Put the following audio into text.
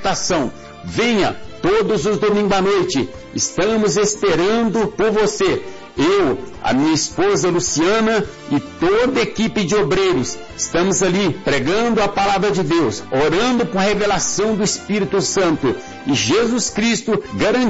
libertação. Venha todos os domingos à noite. Estamos esperando por você. Eu, a minha esposa Luciana e toda a equipe de obreiros, estamos ali pregando a palavra de Deus, orando com a revelação do Espírito Santo. E Jesus Cristo garantiu